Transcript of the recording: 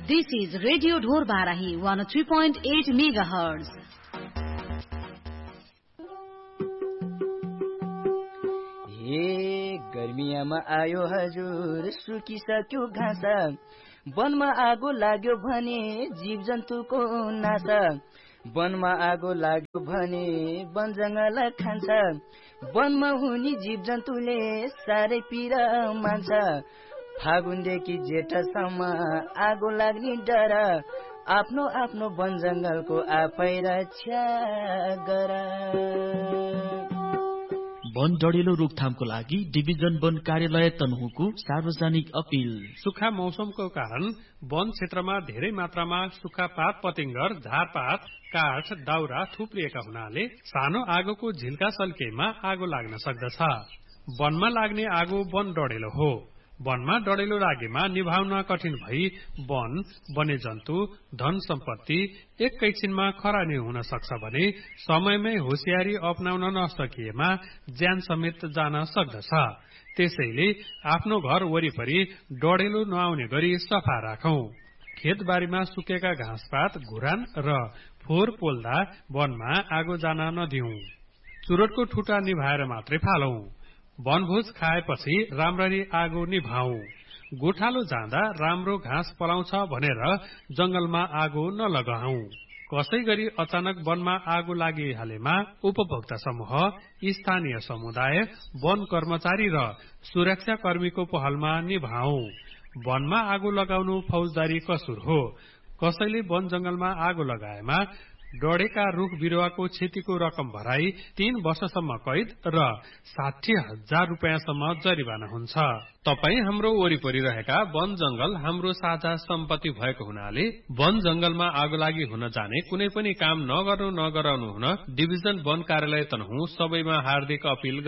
This is Radio Dhor Barahi 103.8 megahertz. हे गर्मियामा आयो हजुर सुकिसक्यो घाँस वनमा आगो लाग्यो भने जीव जन्तुको नाश वनमा आगो लाग्यो भने वन जंगल खान्छ वनमा हुने जीव जन्तुले सारै पीडा मान्छ फागुनदेखि जेठसम्म आगो लाग्ने डर आफ्नो आफ्नो वन जंगलको आफै रक्षा गर। वन डढेलो रोकथामको लागि डिभिजन वन कार्यालय तनहुँको सार्वजनिक अपील। सुक्खा मौसमको कारण वन क्षेत्रमा धेरै मात्रामा सुक्खा पात पतिंगर झारपात काठ दाउरा थुप्रिएका हुनाले सानो आगोको झिल्का सल्केमा आगो लाग्न सक्दछ। वनमा लाग्ने आगो वन डढेलो हो। वनमा डढेलो लागेमा निभाउन कठिन भई वन वन्यजन्तु धन सम्पत्ति एकैछिनमा खरानी हुन सक्छ भने समयमै होशियारी अपनाउन नसकिएमा ज्यान समेत जान सक्दछ। त्यसैले आफ्नो घर वरिपरि डढेलो नआउने गरी सफा राखौं। खेतबारीमा सुकेका घाँसपात घुरान र फोहोर पोल्दा वनमा आगो जान नदिऊ। चुरोटको ठुटा निभाएर मात्रै फालौं। वनभोज खाएपछि राम्ररी आगो निभाऊ। गोठालो जाँदा राम्रो घाँस पलाउँछ भनेर जंगलमा आगो नलगाऊ। कसै गरी अचानक वनमा आगो लागिहालेमा उपभोक्ता समूह, स्थानीय समुदाय, वन कर्मचारी र सुरक्षा कर्मीको पहलमा निभाऊ। वनमा आगो लगाउनु फौजदारी कसुर हो। कसैले वन जंगलमा आगो लगाएमा डढेका रुख बिरुवाको क्षतिको रकम भराई 3 वर्षसम्म कैद र 60,000 रुपियाँसम्म जरिवाना हुन्छ। तपाई हाम्रो वरिपरि रहेका वन जंगल हाम्रो साझा सम्पत्ति भएको हुनाले वन जंगलमा आगो लागि हुन जाने कुनै पनि काम नगराउनु हुन डिभिजन वन कार्यालय तनहुँ सबैमा हार्दिक अपील